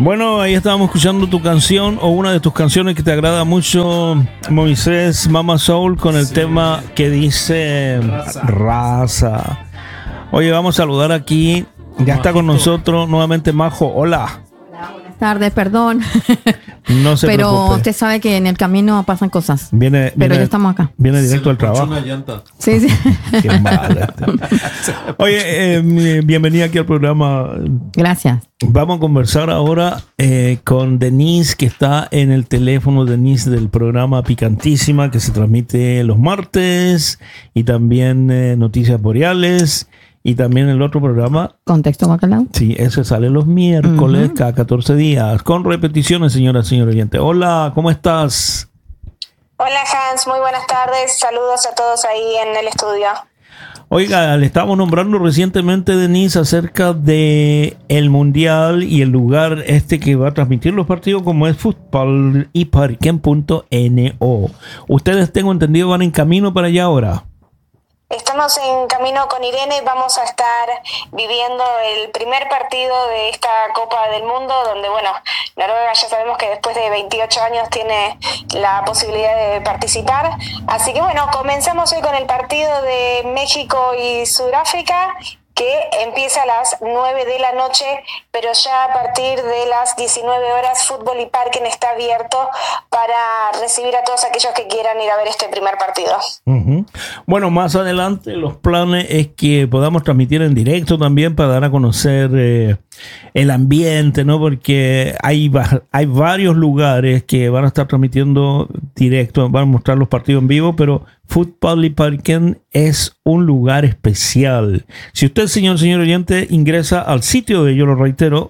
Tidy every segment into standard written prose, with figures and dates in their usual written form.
Bueno, ahí estábamos escuchando tu canción o una de tus canciones que te agrada mucho, Moisés, Mama Soul, con el tema que dice Raza. Oye, vamos a saludar aquí. Ya está con nosotros nuevamente Majo. Hola. Buenas tardes, perdón. No se pero preocupe. usted sabe que en el camino pasan cosas. Pero ya estamos acá. Viene directo al trabajo. Una llanta. Sí, sí. Qué mala. Oye, bienvenida aquí al programa. Gracias. Vamos a conversar ahora con Denise, que está en el teléfono. Denise, del programa Picantísima, que se transmite los martes, y también Noticias Boreales, y también el otro programa. Contexto Bacalao. Sí, ese sale los miércoles, cada 14 días, con repeticiones, señora oyente. Hola, ¿cómo estás? Hola Hans, muy buenas tardes. Saludos a todos ahí en el estudio. Oiga, le estábamos nombrando recientemente, Denise, acerca de el Mundial y el lugar que va a transmitir los partidos, como es futboliparken.no. Ustedes, tengo entendido, van en camino para allá ahora. Estamos en camino con Irene, vamos a estar viviendo el primer partido de esta Copa del Mundo, donde, bueno, Noruega ya sabemos que después de 28 años tiene la posibilidad de participar. Así que, bueno, comenzamos hoy con el partido de México y Sudáfrica, que empieza a las 9 de la noche, pero ya a partir de las 19 horas Fútbol y Parken está abierto para recibir a todos aquellos que quieran ir a ver este primer partido. Uh-huh. Bueno, más adelante los planes es que podamos transmitir en directo también para dar a conocer el ambiente, ¿no? Porque hay varios lugares que van a estar transmitiendo directo, van a mostrar los partidos en vivo, pero Fútbol y Parken es un lugar especial. Si usted, señor oyente, ingresa al sitio de, yo lo reitero,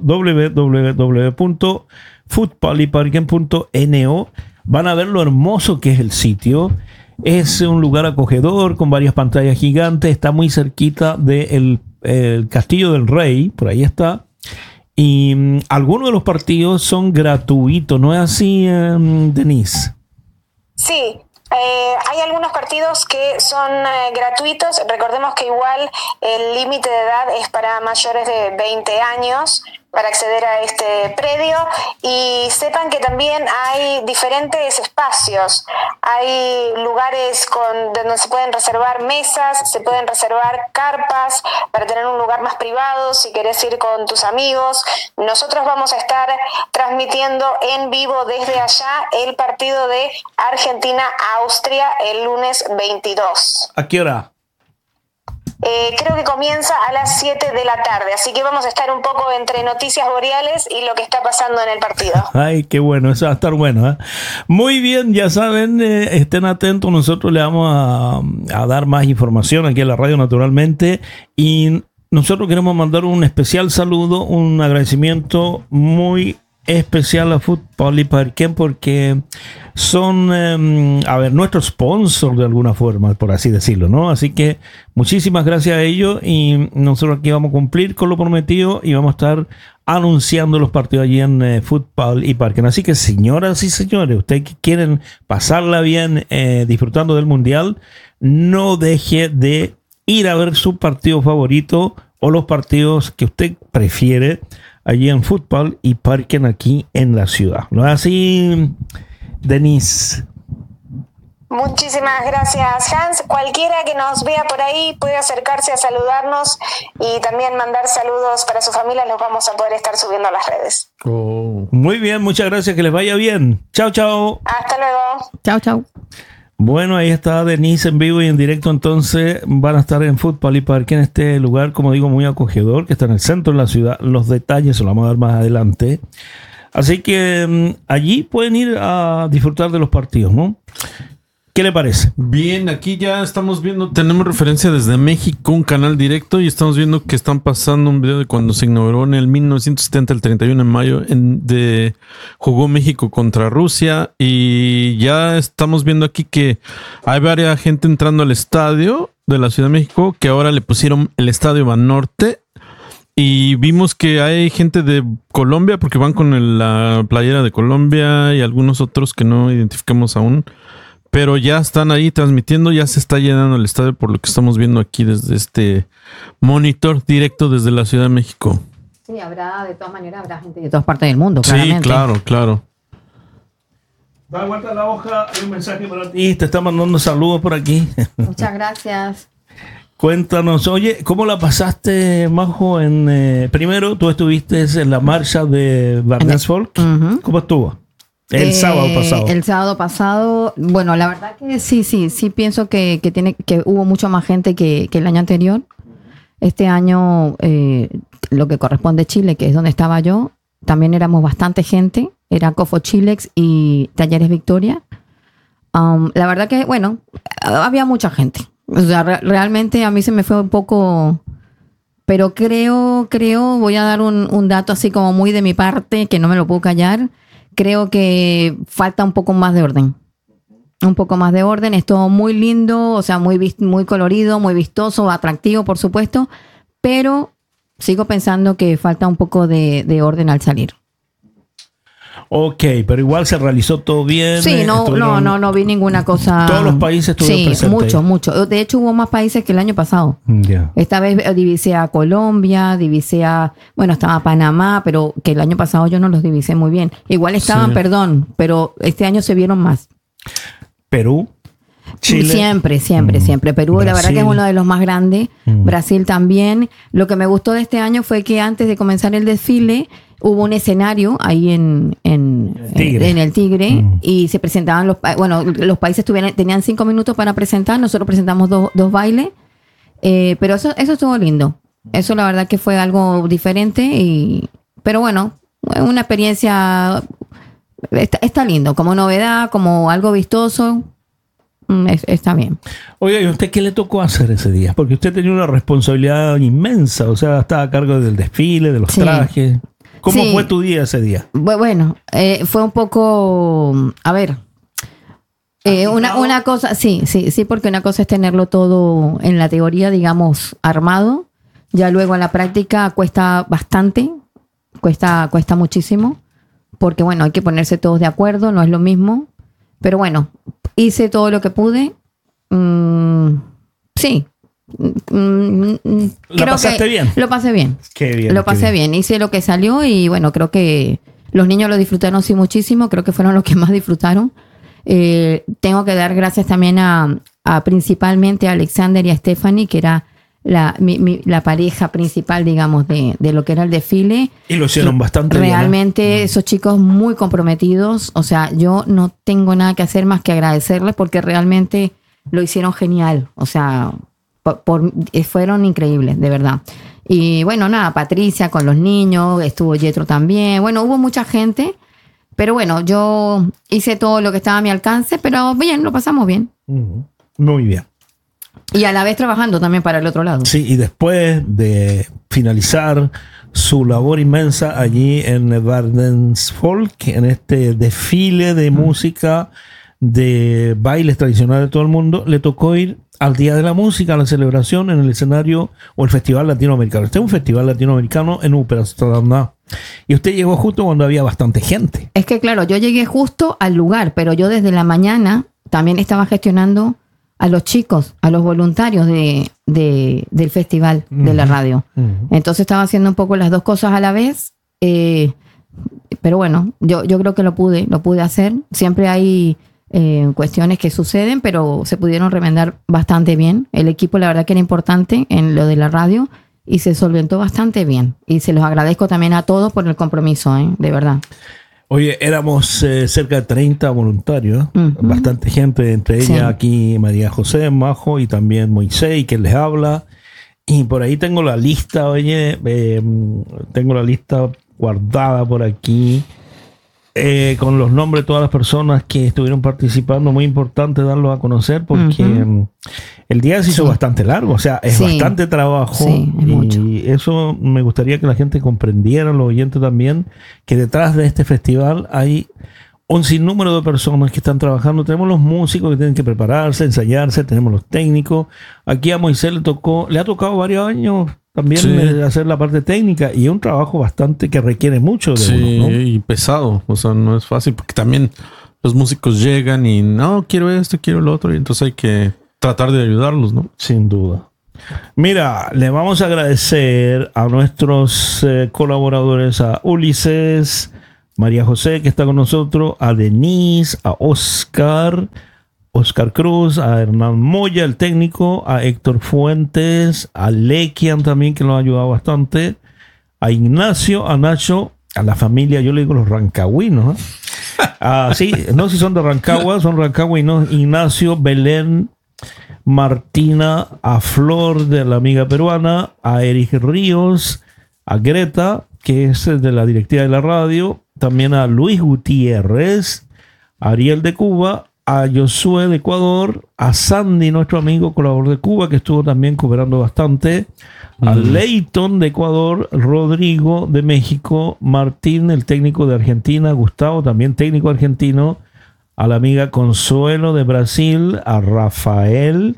www.futboliparken.no, van a ver lo hermoso que es el sitio. Es un lugar acogedor con varias pantallas gigantes, está muy cerquita del Castillo del Rey, por ahí está. Y algunos de los partidos son gratuitos, ¿no es así, Denise? Sí. Hay algunos partidos que son gratuitos. Recordemos que igual el límite de edad es para mayores de 20 años para acceder a este predio, y sepan que también hay diferentes espacios. Hay lugares donde se pueden reservar mesas, se pueden reservar carpas para tener un lugar más privado si querés ir con tus amigos. Nosotros vamos a estar transmitiendo en vivo desde allá el partido de Argentina-Austria el lunes 22. ¿A qué hora? Creo que comienza a las 7 de la tarde, así que vamos a estar un poco entre Noticias Boreales y lo que está pasando en el partido. Ay, qué bueno, eso va a estar bueno, ¿eh? Muy bien, ya saben, estén atentos, nosotros le vamos a dar más información aquí en la radio, naturalmente, y nosotros queremos mandar un especial saludo, un agradecimiento muy especial a Fútbol y Parken, porque son nuestros sponsors de alguna forma, por así decirlo, ¿no? Así que muchísimas gracias a ellos, y nosotros aquí vamos a cumplir con lo prometido y vamos a estar anunciando los partidos allí en Fútbol y Parken. Así que, señoras y señores, ustedes que quieren pasarla bien disfrutando del Mundial, no deje de ir a ver su partido favorito o los partidos que usted prefiere allí en Fútbol y Parken aquí en la ciudad. ¿No es así, Denise? Muchísimas gracias, Hans. Cualquiera que nos vea por ahí puede acercarse a saludarnos y también mandar saludos para su familia. Los vamos a poder estar subiendo a las redes. Oh. Muy bien, muchas gracias, que les vaya bien. Chao, chao. Hasta luego. Chao, chao. Bueno, ahí está Denise en vivo y en directo. Entonces van a estar en Fútbol y Parken, en este lugar, como digo, muy acogedor, que está en el centro de la ciudad. Los detalles se los vamos a dar más adelante. Así que allí pueden ir a disfrutar de los partidos, ¿no? ¿Qué le parece? Bien, aquí ya estamos viendo, tenemos referencia desde México, un canal directo, y estamos viendo que están pasando un video de cuando se inauguró en el 1970, el 31 de mayo, jugó México contra Rusia, y ya estamos viendo aquí que hay varias gente entrando al estadio de la Ciudad de México, que ahora le pusieron el Estadio Banorte, y vimos que hay gente de Colombia, porque van con la playera de Colombia y algunos otros que no identificamos aún. Pero ya están ahí transmitiendo, ya se está llenando el estadio por lo que estamos viendo aquí desde este monitor directo desde la Ciudad de México. Sí, habrá, de todas maneras, habrá gente de todas partes del mundo, Sí, claramente. claro. Da vuelta a la hoja, hay un mensaje para ti, te está mandando saludos por aquí. Muchas gracias. Cuéntanos, oye, ¿cómo la pasaste, Majo? Primero, tú estuviste en la marcha de Barnes Folk. Ujú. ¿Cómo estuvo? El sábado pasado. El sábado pasado, bueno, la verdad que sí pienso que hubo mucho más gente que el año anterior. Este año, lo que corresponde a Chile, que es donde estaba yo, también éramos bastante gente. Era Cofo Chilex y Talleres Victoria. La verdad que, bueno, había mucha gente. O sea, realmente a mí se me fue un poco... Pero creo, voy a dar un dato así como muy de mi parte, que no me lo puedo callar. Creo que falta un poco más de orden. Un poco más de orden. Es todo muy lindo, o sea, muy colorido, muy vistoso, atractivo, por supuesto. Pero sigo pensando que falta un poco de orden al salir. Ok, pero igual se realizó todo bien. Sí, no vi ninguna cosa. Todos los países estuvieron presentes. Sí, mucho. De hecho, hubo más países que el año pasado. Ya. Esta vez divisé a Colombia, estaba Panamá, pero que el año pasado yo no los divisé muy bien. Igual estaban, Sí. Perdón, pero este año se vieron más. Perú, Chile. Siempre. Perú, la verdad Brasil. que es uno de los más grandes. Brasil también. Lo que me gustó de este año fue que antes de comenzar el desfile hubo un escenario ahí en el Tigre y se presentaban los países tenían 5 minutos para presentar. Nosotros presentamos dos bailes, pero eso estuvo lindo. Eso la verdad que fue algo diferente pero bueno, una experiencia está lindo, como novedad, como algo vistoso. Está bien. Oiga, ¿y usted qué le tocó hacer ese día? Porque usted tenía una responsabilidad inmensa, o sea, estaba a cargo del desfile, de los Sí. trajes. ¿Cómo Sí. fue tu día ese día? Bueno, fue un poco, a ver, una cosa, sí, porque una cosa es tenerlo todo en la teoría, digamos, armado. Ya luego en la práctica cuesta bastante, cuesta muchísimo, porque bueno, hay que ponerse todos de acuerdo, no es lo mismo. Pero bueno, hice todo lo que pude. Sí. ¿La pasaste bien? Lo pasé bien. Qué bien. Lo pasé bien. Hice lo que salió y bueno, creo que los niños lo disfrutaron sí muchísimo. Creo que fueron los que más disfrutaron. Tengo que dar gracias también a principalmente a Alexander y a Stephanie, que era la pareja principal, digamos, de lo que era el desfile. Y lo hicieron bastante Realmente bien, ¿eh? esos chicos muy comprometidos. O sea, yo no tengo nada que hacer más que agradecerles porque realmente lo hicieron genial. O sea, fueron increíbles, de verdad. Y bueno, nada, Patricia con los niños, estuvo Yetro también. Bueno, hubo mucha gente, pero bueno, yo hice todo lo que estaba a mi alcance, pero bien, lo pasamos bien. Muy bien. Y a la vez trabajando también para el otro lado. Sí, y después de finalizar su labor inmensa allí en Barnes Folk, en este desfile de música, de bailes tradicionales de todo el mundo, le tocó ir al Día de la Música, a la celebración en el escenario o el Festival Latinoamericano. Este es un festival latinoamericano en Upernavik. Y usted llegó justo cuando había bastante gente. Es que claro, yo llegué justo al lugar, pero yo desde la mañana también estaba gestionando a los chicos, a los voluntarios del festival de la radio. Entonces estaba haciendo un poco las dos cosas a la vez. Pero bueno, yo creo que lo pude hacer. Siempre hay cuestiones que suceden, pero se pudieron remendar bastante bien. El equipo, la verdad que era importante en lo de la radio y se solventó bastante bien. Y se los agradezco también a todos por el compromiso, de verdad. Oye, éramos cerca de 30 voluntarios, bastante gente, entre ellas Sí. aquí María José, Majo y también Moisés, que les habla. Y por ahí tengo la lista, tengo la lista guardada por aquí, con los nombres de todas las personas que estuvieron participando. Muy importante darlos a conocer porque el día se hizo bastante largo, o sea, es bastante trabajo. Sí, es mucho. Y eso me gustaría que la gente comprendiera, los oyentes también, que detrás de este festival hay un sinnúmero de personas que están trabajando. Tenemos los músicos que tienen que prepararse, ensayarse, tenemos los técnicos. Aquí a Moisés le ha tocado varios años también hacer la parte técnica y es un trabajo bastante que requiere mucho de uno, ¿no? Y pesado, o sea, no es fácil porque también los músicos llegan y no, quiero esto, quiero lo otro y entonces hay que tratar de ayudarlos, ¿no? Sin duda. Mira, le vamos a agradecer a nuestros colaboradores, a Ulises, María José, que está con nosotros, a Denise, a Oscar Cruz, a Hernán Moya, el técnico, a Héctor Fuentes, a Lequian también, que nos ha ayudado bastante, a Ignacio, a Nacho, a la familia, yo le digo los rancagüinos, sí, no si son de Rancagua, son rancagüinos, Ignacio, Belén, Martina, a Flor de la amiga peruana, a Eric Ríos, a Greta, que es de la directiva de la radio, también a Luis Gutiérrez, a Ariel de Cuba, a Josué de Ecuador, a Sandy, nuestro amigo colaborador de Cuba, que estuvo también cooperando bastante, a Leighton de Ecuador, Rodrigo de México, Martín, el técnico de Argentina, Gustavo, también técnico argentino, a la amiga Consuelo de Brasil, a Rafael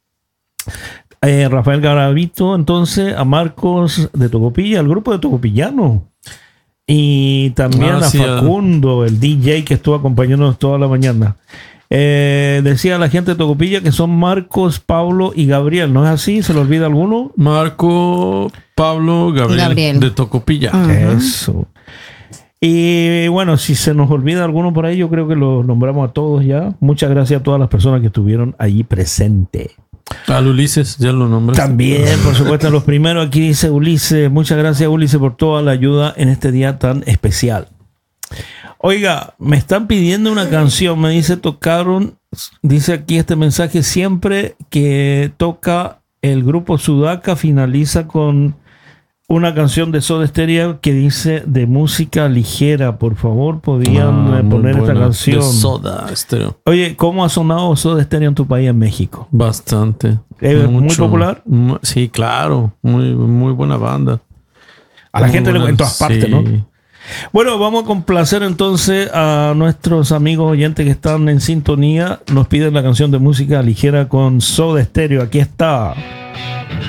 Garavito, entonces, a Marcos de Tocopilla, al grupo de Tocopillano, y también a Facundo, el DJ que estuvo acompañándonos toda la mañana. Decía la gente de Tocopilla que son Marcos, Pablo y Gabriel, ¿no es así? ¿Se le olvida alguno? Marco, Pablo, Gabriel. De Tocopilla. Eso. Y bueno, si se nos olvida alguno por ahí, yo creo que los nombramos a todos ya. Muchas gracias a todas las personas que estuvieron allí presentes. Al Ulises, ya lo nombré. También, por supuesto, los primeros aquí dice Ulises. Muchas gracias, Ulises, por toda la ayuda en este día tan especial. Oiga, me están pidiendo una canción, me dice, tocaron, dice aquí este mensaje, siempre que toca el grupo Sudaca finaliza con una canción de Soda Stereo que dice de música ligera. Por favor, podían poner esta canción. De Soda Stereo. Oye, ¿cómo ha sonado Soda Stereo en tu país, en México? Bastante. ¿Muy popular? Sí, claro. Muy buena banda. A la gente en todas partes, ¿no? Bueno, vamos a complacer entonces a nuestros amigos oyentes que están en sintonía. Nos piden la canción de música ligera con Soda Stereo. Aquí está.